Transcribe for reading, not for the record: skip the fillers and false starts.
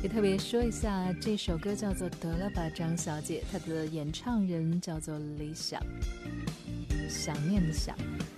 也特别说一下，这首歌叫做《得了吧张小姐》，她的演唱人叫做李想，想念的想。